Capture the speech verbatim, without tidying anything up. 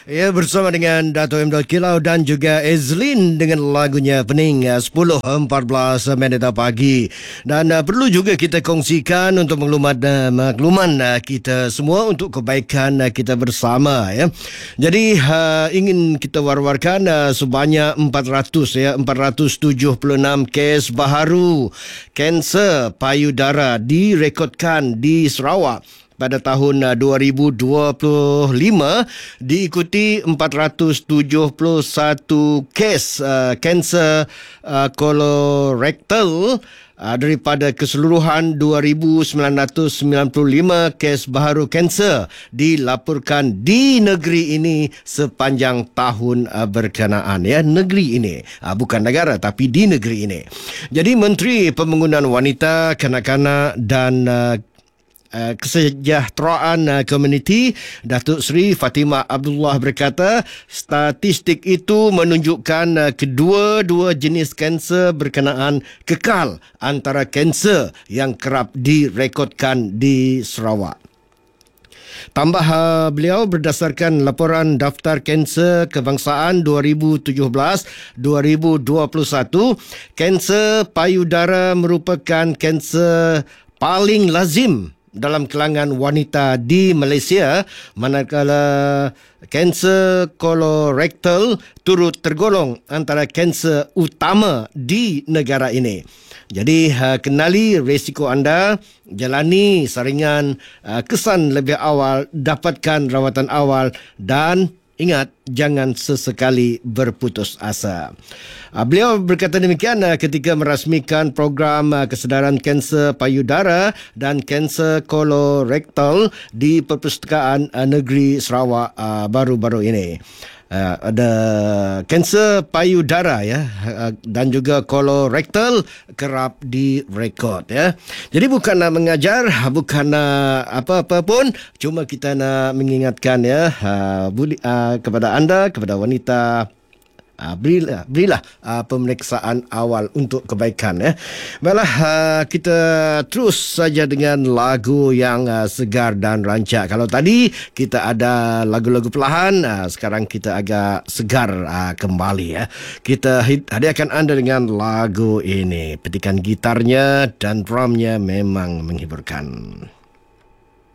Ya, bersama dengan Dato' Emdal Kilau dan juga Ezlin dengan lagunya Pening uh, sepuluh empat belas minit pagi. Dan uh, perlu juga kita kongsikan untuk maklumat uh, makluman uh, kita semua untuk kebaikan uh, kita bersama ya. Jadi uh, ingin kita war-warkan uh, sebanyak empat ratus ya empat ratus tujuh puluh enam kes baharu kanser payudara direkodkan di Sarawak pada tahun dua ribu dua puluh lima, diikuti empat ratus tujuh puluh satu kes uh, kanser uh, kolorektal uh, daripada keseluruhan dua ribu sembilan ratus sembilan puluh lima kes baharu kanser dilaporkan di negeri ini sepanjang tahun uh, berkenaan ya, negeri ini uh, bukan negara tapi di negeri ini. Jadi Menteri Pembangunan Wanita, Kanak-kanak dan uh, Uh, kesejahteraan uh, komuniti Datuk Seri Fatimah Abdullah berkata statistik itu menunjukkan uh, kedua-dua jenis kanser berkenaan kekal antara kanser yang kerap direkodkan di Sarawak. Tambah uh, beliau berdasarkan laporan Daftar Kanser Kebangsaan dua ribu tujuh belas dua ribu dua puluh satu, kanser payudara merupakan kanser paling lazim dalam kalangan wanita di Malaysia, manakala kanser kolorektal turut tergolong antara kanser utama di negara ini. Jadi uh, kenali risiko anda, jalani saringan uh, kesan lebih awal, dapatkan rawatan awal dan ingat, jangan sesekali berputus asa. Beliau berkata demikian ketika merasmikan program kesedaran kanser payudara dan kanser kolorektal di Perpustakaan Negeri Sarawak baru-baru ini. Uh, ada kanser payudara ya uh, dan juga kolorektal kerap direkod ya. Jadi bukan nak mengajar, bukan nak apa-apa pun, cuma kita nak mengingatkan ya uh, buli, uh, kepada anda, kepada wanita, Uh, berilah, berilah uh, pemeriksaan awal untuk kebaikan ya. Baiklah, uh, kita terus saja dengan lagu yang uh, segar dan rancak. Kalau tadi kita ada lagu-lagu perlahan, uh, sekarang kita agak segar uh, kembali ya. Kita hadiahkan anda dengan lagu ini. Petikan gitarnya dan drumnya memang menghiburkan.